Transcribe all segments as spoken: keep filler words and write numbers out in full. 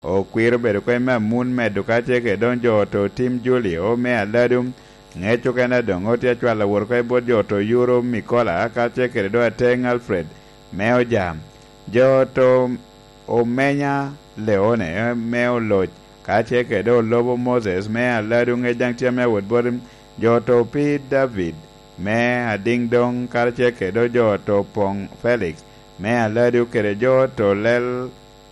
o kwiro bedo ko me mun me dukache ke don jo to tim Julio me aladum ngecho kana dongo tia chwala wor ko bod jo to Euro Mikola ka che ke do Teng Alfred meo jam jo to Omenya Leone meo loj ka che ke do Lobo Moses me aladu nge jang tia me wod bodim jo to P David me ading dong ka che ke do jo to Pong Felix me aladu ke jo to Lel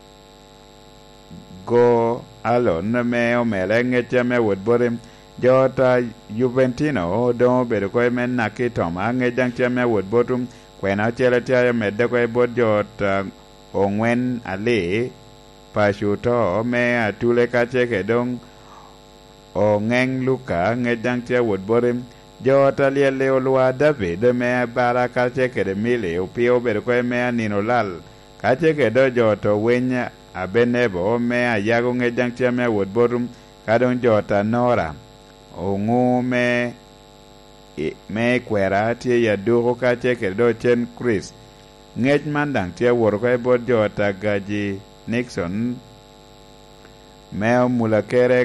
go alon me o melenge chame wood borim jota Juventino do bedo ko men nakito ma nge jang chame wood botum kwena chele tia me de ko bod jota ongwen ali pashuto me atule ka cheke dong o ngeng luka nge jang tia wood borim jota le leolwa David me baraka cheke de mili upio bedo ko me anino lal ka cheke do jota wenya abenebo me ayago nge jang tia me wood borum kadon jota Nora ongu me me kwera tie ya duro ka cheke do Chen Chris ngej mandang tia wor ko bod jota Gaji Nixon me mulakere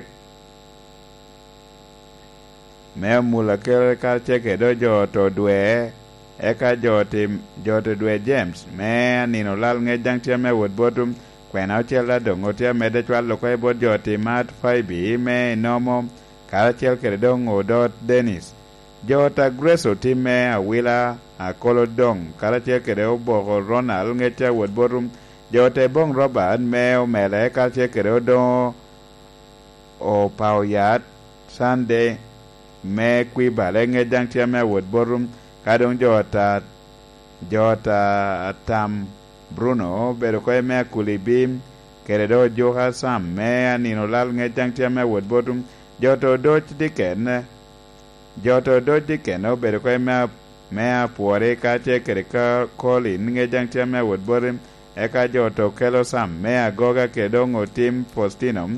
me mulakere ka cheke do joto dwe eka joti joto dwe James me nino lal nge jang tia me wood botum kwena chela dongo tia mede chwal lo ko bod joti Matt Faibi me nomo kala chel kere dongo dot Dennis jota Greso time awila akolo dong kala chel kere obo Ronald nge tia wood botum jote bong Robert me o mele kala chel kere do o pauyat Sunday me kwi bale nge jang tia me wood botum kadong jota jota Tam Bruno bedo ko me kulibim kere do Joha Sam me anino lal nge jang tia me wood botum joto Dodge Dicken joto Dodge Dicken o bedo ko me me apuore ka che kere ka Colin nge jang tia me wood botum eka joto Kelo Sam me agoga ke dongo Tim Postinum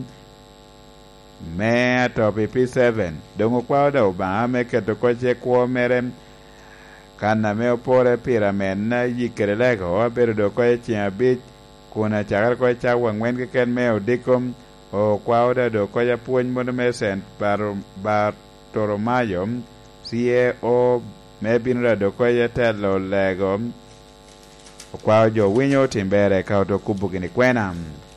me topi P seven dongo kwa da ba me ke to ko che ko merem kana me opore piramen na yikere lego pero do ko chia bit kuna chagar ko cha wangwen ke ken me odikom o kwauda do ko ya puon mon me sent bar bar toromayo C E O me binra do ko ya telo lego o kwao jo winyo timbere ka to kubugini kwena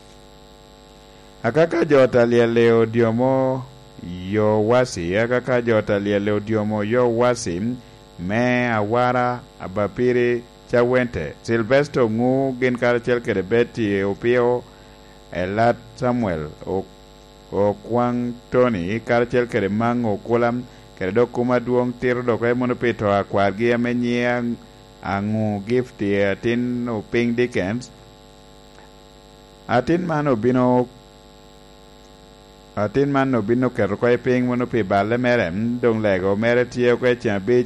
akaka jota leo diomo yo wasi akaka jota leo diomo yo wasi me awara abapiri chawente Silvestre ngu gin karchel kere beti opio elat Samuel o o kwang Tony karchel kere mang o kulam kere do kuma duong tiro do kay mono pito akwar gi amenyia angu gifti atin o Ping Dickens atin mano bino atin mano bino kero koy ping mono pi balle merem dong lego mere tie ko chambi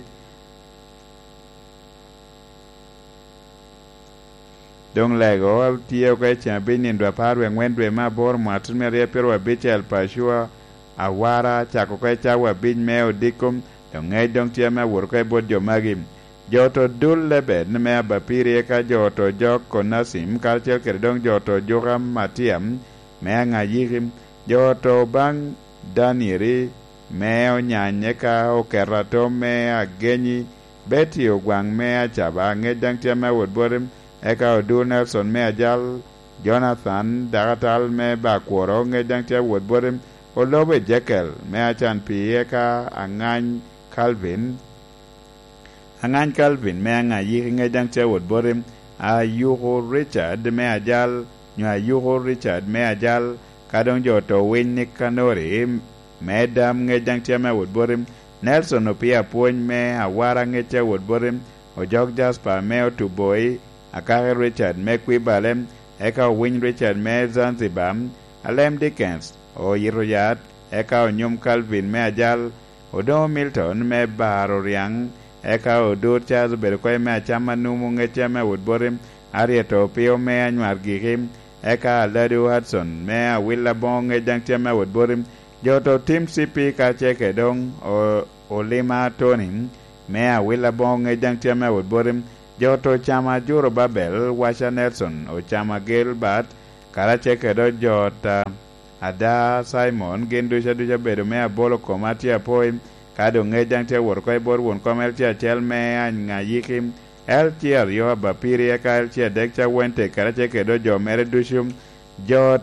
dong lego tie ko chambi ni ndo parwe ngwendwe ma bor matun mere pero bichel pashua awara chako ko chawa bin meo dikum dong ngai dong tie ma wor ko bodjo magim joto dul lebe ne me bapiri ka joto jok konasim kalchel ker dong joto joram matiam me nga yihim joto bang daniri me onyanye ka o kerato me agenyi beti ogwang me achaba nge dang tia me wod borim eka odu Nelson me ajal Jonathan dagatal me bakworo nge dang tia wod borim olobe Jekyll me achan pi eka angany Calvin angan Calvin me anga yi nge dang tia wod borim a Yuho Richard me ajal nya Yuho Richard me ajal kadong joto win Nikanori me dam nge dang tia me wod borim Nelson opia puony me awara nge tia wod borim o jog Jasper me otuboy akare Richard me kwi balem eka win Richard me Zanzibar alem Dickens o yiroyat eka o nyum Calvin me ajal odo Milton me baro riang eka odur Charles berkoy me achama numu nge tia me wod borim arieto pio me anwar gihim eka Ladu Hudson me a willa bong nge dang tia me wod borim joto Tim C P ka cheke dong o Olima Tony me a willa bong nge dang tia me wod borim joto chama Juro Babel Washa Nelson o chama Gilbert karache kedo jot uh, ada Simon gin ducha ducha bedo me abolo komati apoi kado ngejang te wor koy bor won komel tia chel me an ngayikim el tia rio bapiri ka el tia dekcha wente karache kedo jo mere dushum jot